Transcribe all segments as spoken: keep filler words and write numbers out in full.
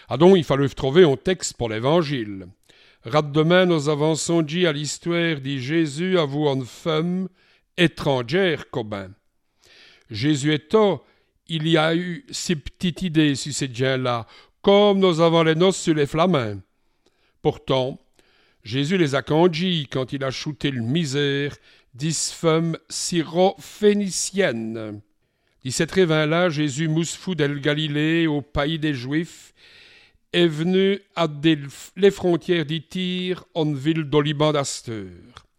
Ah donc, il fallait trouver un texte pour l'évangile. Rat demain, nous avançons dit à l'histoire de Jésus à vous en femme étrangère cobain. Jésus étant, il y a eu ces petites idées sur ces gens-là, comme nous avons les noces sur les flamins. Pourtant, Jésus les a conduits quand il a shooté le misère dix femmes syro-phéniciennes. Dix cette révin-là, Jésus mousfou del Galilée, au pays des Juifs, est venu à des, les frontières d'Ityr, en ville d'Oliban d'Asteur.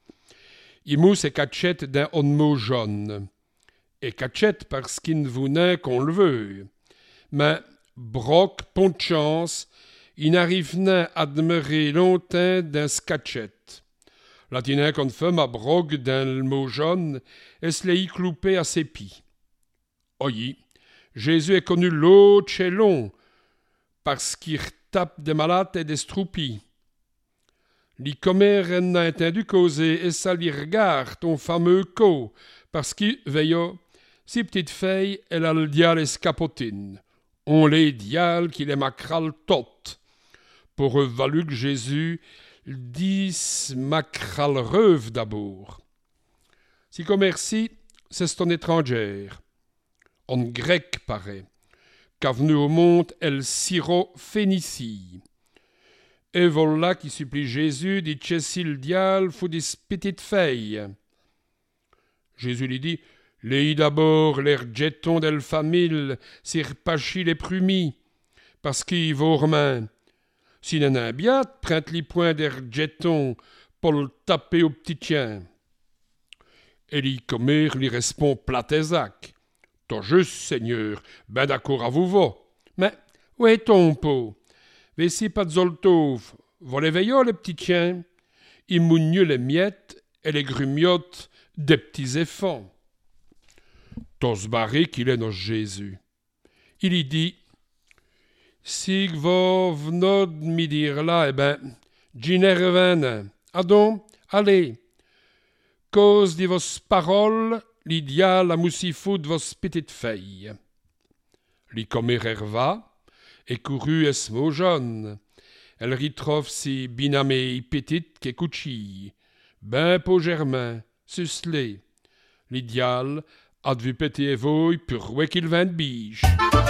Il mousse et cachette d'un onmo jaune. Et cachette parce qu'il ne vous n'est qu'on le veut. Mais, broc, pont de chance, il n'arrive n'a à demeurer longtemps d'un scatchette. Latinin qu'on femme à broc d'un mot jaune, et se l'est y cloupé à ses pieds. Oyi, Jésus est connu l'autre chez long, parce qu'il tape des malades et des stroupis. Li commère n'a entendu causer, et ça li regarde ton fameux co, parce qu'il veille, si petite fille, elle a le diable escapotine. On les diable qui les macral tot. Pour eux valu que Jésus dise macral rêve d'abord. Si commerci, c'est ton étrangère. En grec paraît, qu'a venu au monde elle syro-phénicie. Et voilà qui supplie Jésus dit chessi le diable faut des petites filles. Jésus lui dit, les d'abord l'air jetons del famille, sir pachi les prumis, parce qu'il vaut romain. Si n'en a bien, prête les points d'air jetons pour le taper au petit tien. Et l'y commer lui répond platésac. T'as juste, Seigneur, ben d'accord à vous va. Mais, où est ton pot? Vessi pas de zoltov, va les veillons, les petits tiens. Il mougne les miettes et les grumiottes des petits éfants. T'os barré qu'il est notre Jésus. Il y dit, si va v'nod mi dire là, eh ben, ginerven, adon, allez, cause de vos paroles, l'idia la moussifou de vos petites filles. Li commer herva, et couru es mot jaune. Elle ritrove si binamé petite que couchille. Ben po germain, suslé. L'idial a vu péter voy pour ouais qu'il vint de biche.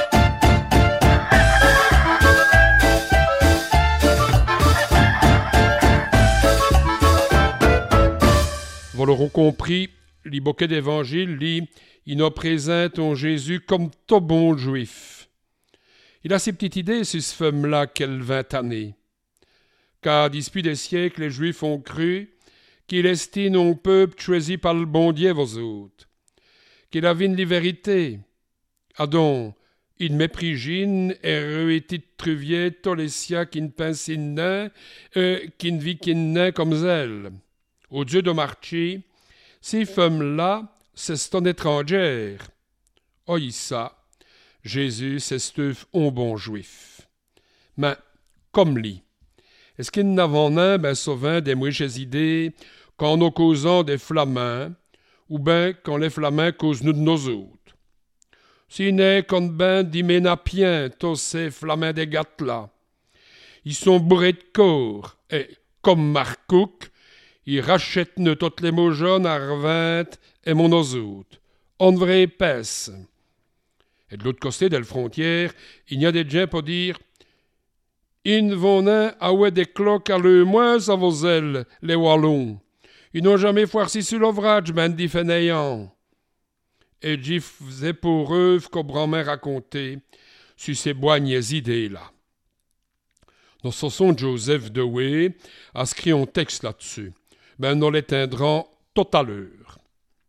Vous l'aurez compris, les bouquets d'évangile, li, il nous présente en Jésus comme tout bon juif. Il a ses petites idées sur ce femme-là qu'elle vingt années. Car depuis des siècles, les juifs ont cru qu'il estime un peuple choisi par le bon Dieu, vos autres. Qu'il a vu une vérité. Ah donc, il méprisine et reuetit truvier tous les siens qui ne pensent nain, euh, qui ne vit qu'une nain comme elle. Au Dieu de marché, ces femmes-là, c'est ton étrangère. Oh, ça, Jésus, c'est un bon juif. Mais, comme lui, est-ce qu'il n'avons un, ben souvent, des mouches idées, quand nous causons des flamands, ou ben quand les flamands causent nous de nos autres? Si n'est qu'on ben d'hyménapiens, tous ces flamands des gâtes-là. Ils sont bourrés de corps, et, comme Marcouk, ils rachètent nous toutes les mots jaunes à revint et mon autres. On vraie épaisse. Et de l'autre côté de la frontière, il y a des gens pour dire ils vont à ouais des cloques à le moins à vos ailes, les Wallons. Ils n'ont jamais foirci sur l'ouvrage, ben dit fainéant. Et j'y faisais pour eux qu'au grand-mère raconté sur ces boignes idées-là. Nous ce sont Joseph Dewey a écrit un texte là-dessus. Ben nous l'éteindrons tout à l'heure.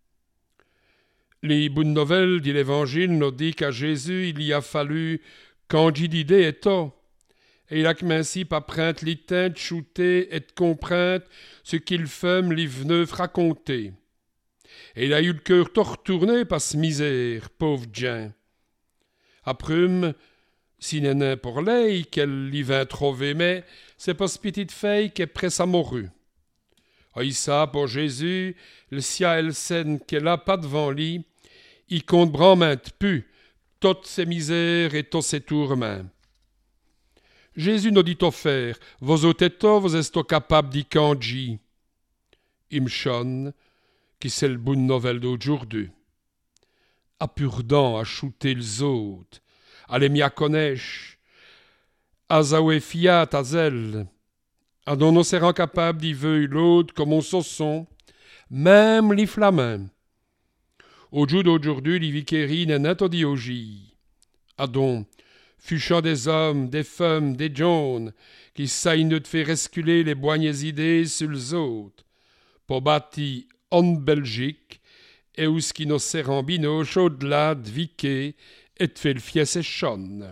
Les bonnes nouvelles de l'Évangile nous disent qu'à Jésus il y a fallu candidité et tout. Et il a commencé par prendre les temps de shooter et de comprendre ce qu'il fait les veneux raconter. Et il a eu le cœur tout retourné par ce misère, pauvre Jean. Après, si n'est pour l'œil qu'elle y vint trouver, mais c'est pas ce petite fille qui est près à mourir. Ah, ça, pour Jésus, le ciel scène qu'elle a pas devant lui, il compte brament plus toutes ses misères et tous ses tourments. Jésus nous dit offert, vos oteto, vos esto capable d'y kanji. Imchon, qui c'est le bonne nouvelle d'aujourd'hui. A pur-dent, à shooter les autres, à les m'y connaître, à zaoué fiat à zel, à dont on s'est capable d'y veuille l'autre comme on son, même les flamins. Au jour d'aujourd'hui, les viqueries n'est au diogie. À donc, fuchant des hommes, des femmes, des jaunes, qui saillent de faire resculer les boignes idées sur les autres, pour bâtir en Belgique, et où ce qui nous sert en binoche au-delà de viquer et de faire le fies et chonne.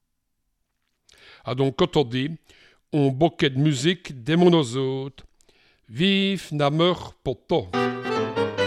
À donc, quand on dit, on bouquet de musique des monos autres, vive na meur pour toi.